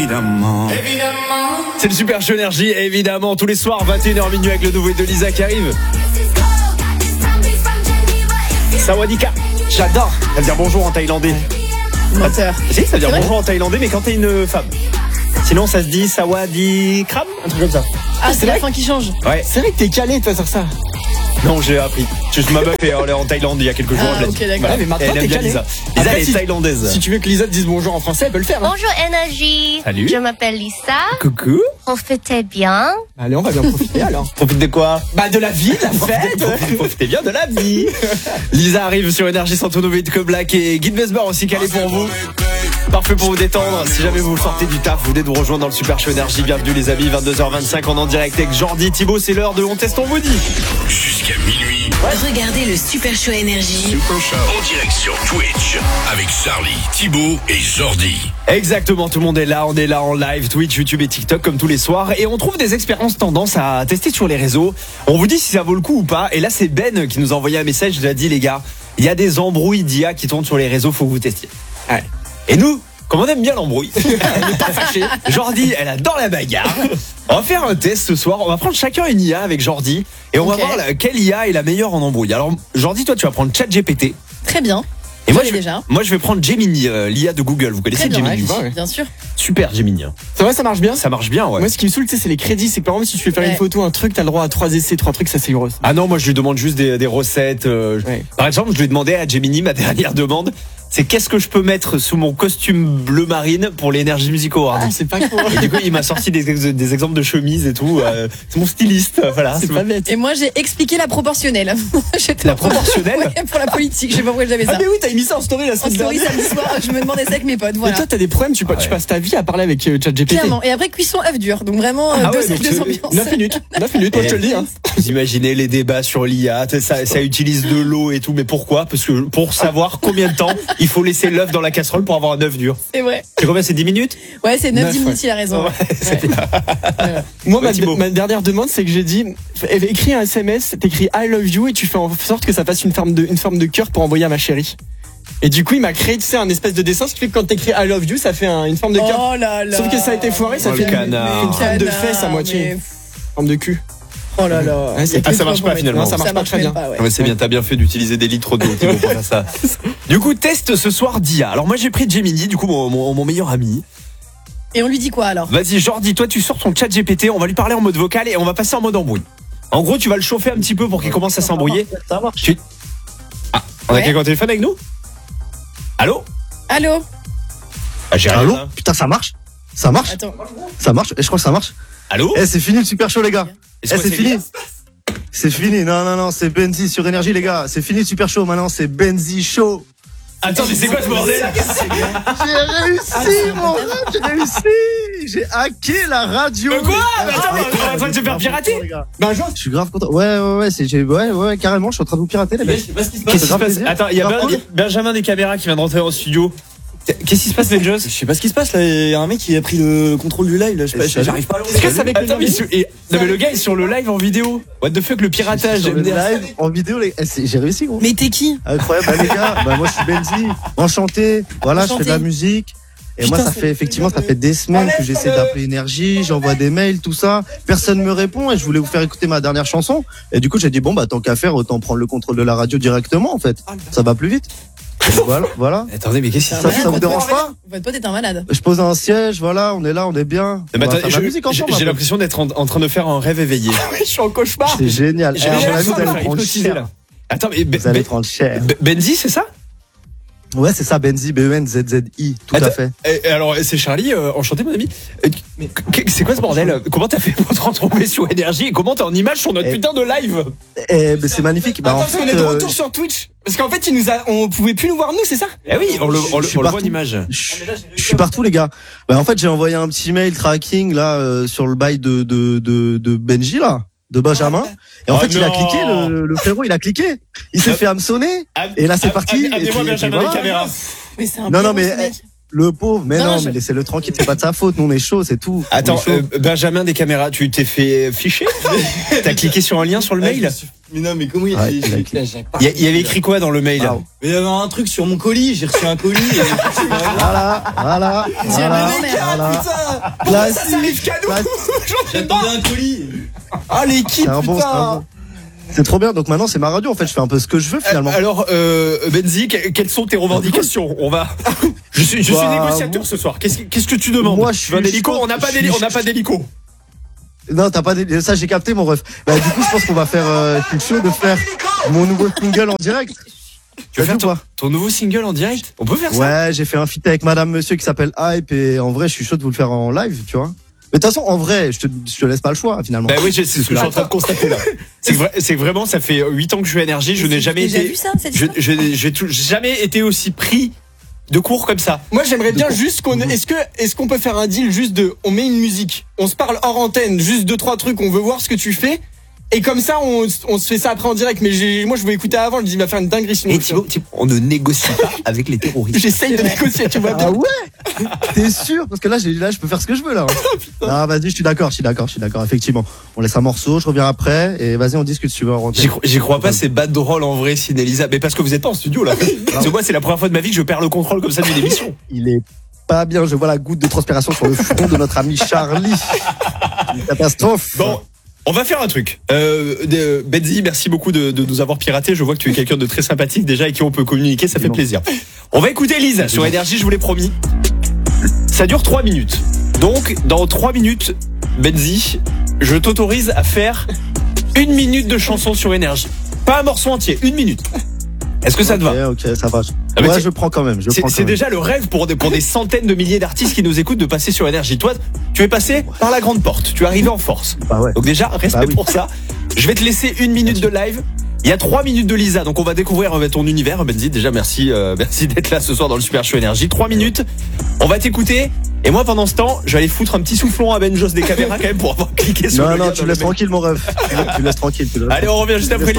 C'est le Super Show Énergie, évidemment, tous les soirs, 21h minuit avec le nouveau de Lisa qui arrive. Sawadika, j'adore. Ça veut dire bonjour en thaïlandais. Menteur. Si, ça veut dire bonjour en thaïlandais, mais quand t'es une femme. Sinon, ça se dit Sawadikram, un truc comme ça. Ah, c'est la fin qui change. Ouais. C'est vrai que t'es calé, toi, sur ça. Non, j'ai appris. Ma meuf est en Thaïlande il y a quelques jours. Ah, ok, d'accord. Voilà, mais maintenant, elle aime t'es bien calé. Lisa. Après, Lisa, elle est thaïlandaise. Si tu veux que Lisa te dise bonjour en français, elle peut le faire. Hein. Bonjour Énergie. Salut. Je m'appelle Lisa. Coucou. Profitez bien. Allez, on va bien profiter alors. Profite de quoi? Bah, de la vie, la fête. Profitez bien de la vie. Lisa arrive sur Énergie sans ton nouveau que Black et Guy Besbar aussi calé pour vous. Parfait pour vous détendre. Si jamais vous sortez du taf, vous venez de nous rejoindre dans le Super Show Énergie. Bienvenue les amis, 22h25 en direct avec Jordi, Thibaut, c'est l'heure de On Teste On Vous Dit. Jusqu'à minuit. Regardez le Super Show Énergie En direct sur Twitch avec Charlie, Thibaut et Jordi. Exactement, tout le monde est là, on est là en live, Twitch, YouTube et TikTok comme tous les soirs. Et on trouve des expériences tendances à tester sur les réseaux. On vous dit si ça vaut le coup ou pas. Et là c'est Ben qui nous a envoyé un message, il a dit les gars, il y a des embrouilles d'IA qui tournent sur les réseaux, faut que vous testiez. Ouais. Et nous, comme on aime bien l'embrouille, elle n'est pas fâchée. Jordi, elle adore la bagarre. On va faire un test ce soir. On va prendre chacun une IA avec Jordi et on va voir quelle IA est la meilleure en embrouille. Alors Jordi, toi tu vas prendre ChatGPT. Très bien. Et moi déjà. je vais prendre Gemini, l'IA de Google. Vous connaissez Très bien, Gemini? ouais, bien sûr. Super Gemini. C'est vrai, ça marche bien. Ça marche bien, ouais. Moi, ce qui me saoule, tu sais, c'est les crédits. C'est que par exemple, si tu fais faire une photo, un truc, t'as le droit à 3 essais, 3 trucs, ça c'est grosse. Ah non, moi je lui demande juste des recettes. Ouais. Par exemple, je lui ai demandé à Gemini, ma dernière demande, c'est qu'est-ce que je peux mettre sous mon costume bleu marine pour l'Energy Music Award. Ah, c'est pas cool. Et du coup, il m'a sorti des exemples de chemises et tout. C'est mon styliste, voilà. C'est pas bête. Et moi, j'ai expliqué la proportionnelle. La proportionnelle Ouais, pour la politique. Je sais pas pourquoi j'avais ça. Ah, mais oui, t'as mis ça en story la En semaine story dernière. samedi soir, je me demandais ça avec mes potes. Mais Voilà. toi, t'as des problèmes, tu passes ta vie à parler avec ChatGPT. Clairement. Et après, cuisson œuf dur. Donc vraiment, Ah deux ouais, donc ambiances. 9 minutes, moi je te le dis. Hein. Vous imaginez les débats sur l'IA, ça utilise de l'eau et tout, mais pourquoi? Parce que pour savoir combien de temps il faut laisser l'œuf dans la casserole pour avoir un œuf dur. C'est vrai. C'est combien? C'est 10 minutes? Ouais, c'est 9-10 9, minutes, il a raison. Moi, Thibaut. ma dernière demande, c'est que j'ai dit, écris un SMS, t'écris I love you et tu fais en sorte que ça fasse une forme de cœur pour envoyer à ma chérie. Et du coup, il m'a créé, tu sais, un espèce de dessin, ce qui fait que quand t'écris I love you, ça fait une forme de cœur. Oh là là. Sauf que ça a été foiré, ça Oh, fait le canard. une forme de Canard, fesse à moitié. mais- Une forme de cul. Oh là là. Ouais, c'est- Ah, ça marche pas finalement. Non, ça marche pas très bien. Ouais, c'est bien, t'as bien fait d'utiliser des litres d'eau Thibaut, pour faire ça. Du coup, test ce soir d'IA. Alors moi j'ai pris Gemini, du coup mon meilleur ami. Et on lui dit quoi alors? Vas-y Jordi, toi tu sors ton chat GPT, on va lui parler en mode vocal et on va passer en mode embrouille. En gros tu vas le chauffer un petit peu pour qu'il commence à s'embrouiller. Ça marche. Ah, on a Ouais. quelqu'un au téléphone avec nous? Allô? Allô? Ah, j'ai Allô rien. Putain, ça marche. Ça marche. Attends. Ça marche. Et je crois que ça marche. Allô? Eh, c'est fini le super show, les gars. Est-ce Eh, que c'est fini. l'IA? C'est fini. Non, c'est Benzi sur Énergie, les gars. C'est fini le super show. Maintenant, c'est Benzi Show. Attends, mais c'est quoi ce bordel? J'ai réussi, mon rêve. J'ai réussi. J'ai hacké la radio. Quoi? Mais attends, mais on est en train de se faire pirater? Ben, genre, Je suis grave content. Ouais, carrément. Je suis en train de vous pirater, les mecs. Qu'est-ce qui se grave passe? plaisir. Attends, il y a Grave cool. Benjamin des caméras qui vient de rentrer en studio. Qu'est-ce qui se passe, Benjos? Je sais pas ce qui se passe là, il y a un mec qui a pris le contrôle du live là, je sais pas, j'arrive pas à Qu'est-ce que ça avec Attends, mais non mais le gars est sur le live en vidéo. What the fuck, le piratage. Sur le live, en vidéo, les... j'ai réussi, gros. Mais t'es qui? Incroyable, bah, les gars. Bah, moi, je suis Benzi. Enchanté. Voilà, je fais de la musique. Et Putain, moi, ça fait des semaines que j'essaie d'appeler Énergie, j'envoie des mails, tout ça. Personne me répond et je voulais vous faire écouter ma dernière chanson. Et du coup, j'ai dit, bon, bah, tant qu'à faire, autant prendre le contrôle de la radio directement, en fait. Ça va plus vite. Et voilà. Attendez, mais qu'est-ce qui se Ça passe? vous dérange pas? Votre pote est un malade. Je pose un siège, voilà, on est là, on est bien. Mais On va attends, faire de la musique ensemble. j'ai l'impression d'être en train de faire un rêve éveillé. je suis en cauchemar. C'est génial. J'ai Eh, à mon avis, l'impression vous de allez faire prendre hypnotiser, cher. là. Attends, mais Vous allez prendre cher. Benzi, c'est ça? Ouais, c'est ça, Benzi, B-E-N-Z-Z-I. Tout Attends, à fait. Alors, c'est Charlie, enchanté mon ami. C'est quoi ce bordel? Comment t'as fait pour te retrouver sur Énergie et comment t'es en image sur notre putain de live? Eh, ben, c'est magnifique. Bah, Attends, en parce qu'on fait, est de retour sur Twitch. Parce qu'en fait, on pouvait plus nous voir nous, c'est ça? Eh oui, on le suis voit en partout. image. Je suis partout, les gars. Bah, en fait, j'ai envoyé un petit mail tracking là sur le bail de Benji là, de Benjamin. Et en fait, il a cliqué, le frérot, il a cliqué. Il s'est fait hameçonner. Et là, c'est parti. Et Amenez-moi puis Benjamin voilà. des caméras. Mais c'est un Non, héros, mais ce mec. le pauvre. Mais Non, non, mais laissez-le tranquille. C'est pas de sa faute. Nous, on est chaud, c'est tout. Attends, On est chaud. Benjamin des caméras, tu t'es fait ficher? T'as cliqué sur un lien sur le mail? Mais non, mais comment il Ouais, il a Il y avait écrit quoi dans le mail? Wow. Mais il y avait un truc sur mon colis, j'ai reçu un colis et Voilà. Dieu, Voilà. le mec, Voilà. putain. Ça arrive qu'à nous. J'attendais un colis. Ah, l'équipe, C'est un bon, putain. c'est trop bien. Donc maintenant, c'est ma radio. En fait, je fais un peu ce que je veux finalement. Alors, Benzi, quelles sont tes revendications? On va. Je suis négociateur ce soir. Qu'est-ce que tu demandes? Moi, Tu veux un hélico? On n'a pas d'hélico. Non, t'as pas ça, j'ai capté mon ref. Bah, du coup, je pense qu'on va faire, je suis chaud de faire mon nouveau single en direct. Tu veux faire T'as dit ou pas ton nouveau single en direct? On peut faire ça? Ouais, j'ai fait un feat avec Madame Monsieur qui s'appelle Hype et en vrai, je suis chaud de vous le faire en live, tu vois. Mais de toute façon, en vrai, je te laisse pas le choix finalement. Bah oui, c'est ce que je suis en train de constater là. C'est que vraiment, ça fait 8 ans que je suis énergie. Je n'ai jamais J'ai été. vu ça, cette J'ai jamais été aussi pris de cours comme ça. Moi, j'aimerais bien juste est-ce qu'on peut faire un deal juste on met une musique, on se parle hors antenne, juste 2-3 trucs, on veut voir ce que tu fais. Et comme ça, on se fait ça après en direct. Mais moi, je veux écouter avant. Je dis, il va faire une dinguerie sinon. Et Thibaut, on ne négocie pas avec les terroristes. J'essaye de négocier, tu vois. Ah ouais? T'es sûr? Parce que là, je peux faire ce que je veux là. Ah, vas-y, je suis d'accord, effectivement. On laisse un morceau, je reviens après, et vas-y, on discute si tu veux en rentrée. J'y crois pas, c'est bad drôle en vrai, Signe Elisa. Mais parce que vous êtes pas en studio là. Parce que moi, c'est la première fois de ma vie que je perds le contrôle comme ça d'une émission. Il est pas bien, je vois la goutte de transpiration sur le front de notre ami Charlie. Une catastrophe. Bon. On va faire un truc. Benzi, merci beaucoup de nous avoir piraté. Je vois que tu es quelqu'un de très sympathique déjà et qui on peut communiquer, ça fait plaisir. On va écouter Lisa sur Énergie, je vous l'ai promis. Ça dure 3 minutes. Donc, dans 3 minutes, Benzi, je t'autorise à faire 1 minute de chanson sur Énergie. Pas un morceau entier, 1 minute. Est-ce que ça te va? Ok, ça va. Ah, Ouais, je prends quand même. C'est déjà le rêve pour des centaines de milliers d'artistes qui nous écoutent de passer sur Énergie. Toi, tu es passé par la grande porte. Tu es arrivé en force. Bah ouais. Donc déjà, respect pour ça. Je vais te laisser 1 minute de live. Il y a 3 minutes de Lisa. Donc on va découvrir ton univers. Benzi, déjà merci d'être là ce soir dans le Super Show Énergie. 3 minutes. On va t'écouter. Et moi, pendant ce temps, je vais aller foutre un petit soufflon à Ben Jos des caméras quand même pour avoir cliqué sur le lien Non, dans tu le laisses mail. tranquille mon ref. Tu laisses tranquille. Allez, on revient juste après Lisa.